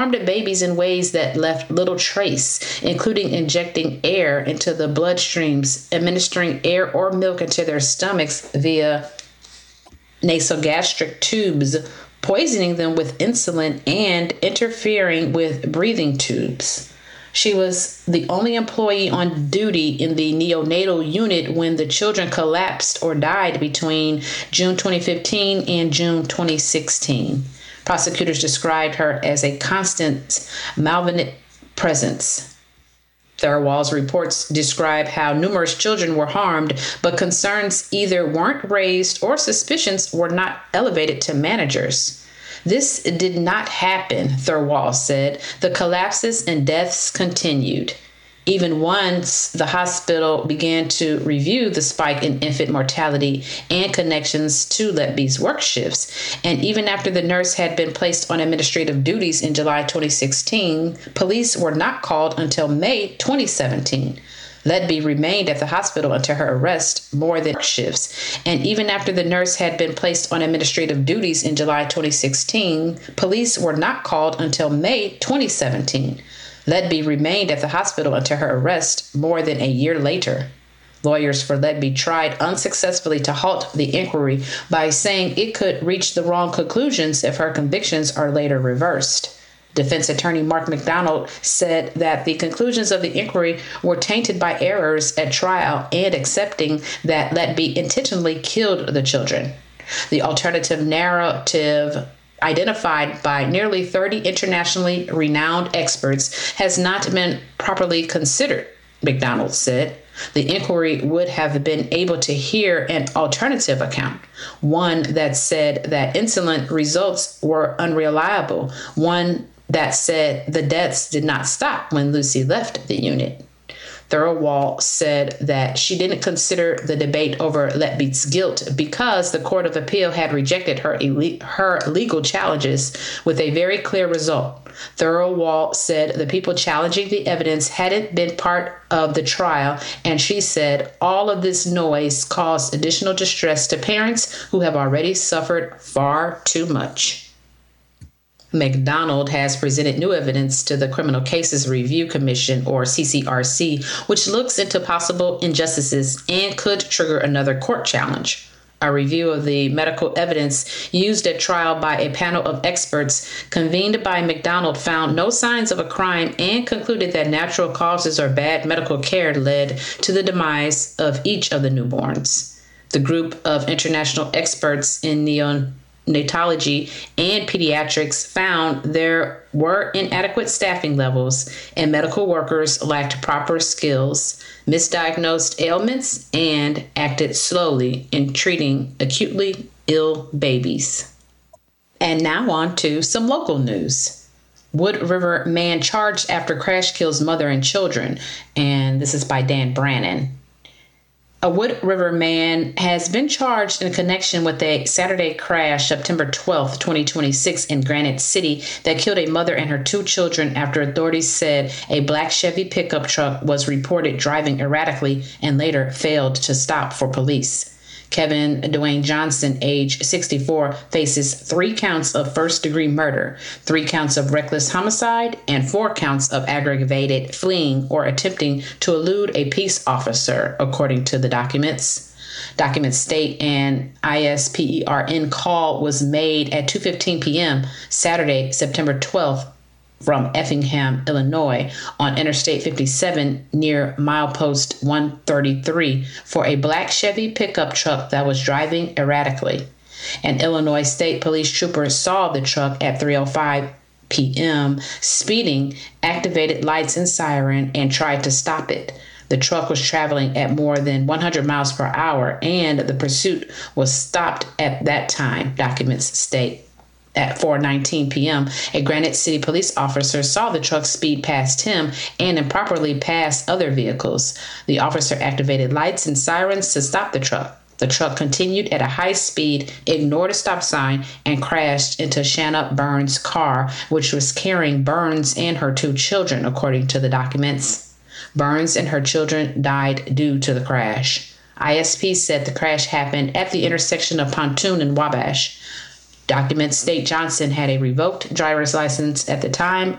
harmed babies in ways that left little trace, including injecting air into the bloodstreams, administering air or milk into their stomachs via nasogastric tubes, poisoning them with insulin, and interfering with breathing tubes. She was the only employee on duty in the neonatal unit when the children collapsed or died between June 2015 and June 2016. Prosecutors described her as a constant, malevolent presence. Thirlwall's reports describe how numerous children were harmed, but concerns either weren't raised or suspicions were not elevated to managers. This did not happen, Thirlwall said. The collapses and deaths continued. Even once the hospital began to review the spike in infant mortality and connections to Letby's work shifts, and even after the nurse had been placed on administrative duties in July 2016, police were not called until May 2017. Letby remained at the hospital until her arrest more than shifts. And even after the nurse had been placed on administrative duties in July 2016, police were not called until May 2017. Letby remained at the hospital until her arrest more than a year later. Lawyers for Letby tried unsuccessfully to halt the inquiry by saying it could reach the wrong conclusions if her convictions are later reversed. Defense attorney Mark McDonald said that the conclusions of the inquiry were tainted by errors at trial and accepting that Letby intentionally killed the children. The alternative narrative, identified by nearly 30 internationally renowned experts, has not been properly considered, McDonald said. The inquiry would have been able to hear an alternative account, one that said that insulin results were unreliable, one that said the deaths did not stop when Lucy left the unit. Thirlwall said that she didn't consider the debate over Letby's guilt because the Court of Appeal had rejected her legal challenges with a very clear result. Thirlwall said the people challenging the evidence hadn't been part of the trial, and she said all of this noise caused additional distress to parents who have already suffered far too much. McDonald has presented new evidence to the Criminal Cases Review Commission, or CCRC, which looks into possible injustices and could trigger another court challenge. A review of the medical evidence used at trial by a panel of experts convened by McDonald found no signs of a crime and concluded that natural causes or bad medical care led to the demise of each of the newborns. The group of international experts in neonatology and pediatrics found there were inadequate staffing levels and medical workers lacked proper skills, misdiagnosed ailments, and acted slowly in treating acutely ill babies. And now on to some local news. Wood River man charged after crash kills mother and children. And this is by Dan Brannon. A Wood River man has been charged in connection with a Saturday crash September 12, 2026 in Granite City that killed a mother and her two children after authorities said a black Chevy pickup truck was reported driving erratically and later failed to stop for police. Kevin Dwayne Johnson, age 64, faces 3 counts of first-degree murder, 3 counts of reckless homicide, and 4 counts of aggravated fleeing or attempting to elude a peace officer, according to the documents. Documents state an ISPERN call was made at 2:15 p.m. Saturday, September 12th, from Effingham, Illinois, on Interstate 57 near milepost 133 for a black Chevy pickup truck that was driving erratically. An Illinois State Police trooper saw the truck at 3:05 p.m. speeding, activated lights and siren, and tried to stop it. The truck was traveling at more than 100 miles per hour, and the pursuit was stopped at that time, documents state. At 4:19 p.m., a Granite City police officer saw the truck speed past him and improperly pass other vehicles. The officer activated lights and sirens to stop the truck. The truck continued at a high speed, ignored a stop sign, and crashed into Shanna Burns' car, which was carrying Burns and her 2 children, according to the documents. Burns and her children died due to the crash. ISP said the crash happened at the intersection of Pontoon and Wabash. Documents state Johnson had a revoked driver's license at the time